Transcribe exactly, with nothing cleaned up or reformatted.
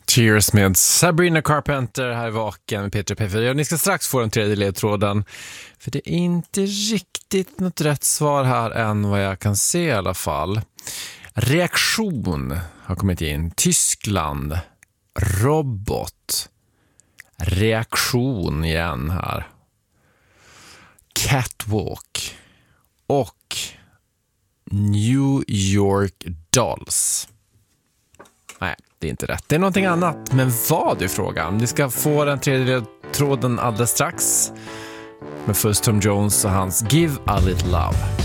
Tears med Sabrina Carpenter här vaken med Peter P fyra. Ni ska strax få den tredje ledtråden. För det är inte riktigt något rätt svar här än vad jag kan se i alla fall. Reaktion har kommit in. Tyskland. Robot. Reaktion igen här. Catwalk. Och New York Dolls. Nej, det är inte rätt. Det är någonting annat. Men vad är frågan? Ni ska få den tredje tråden alldeles strax. Med först Tom Jones och hans Give a Little Love.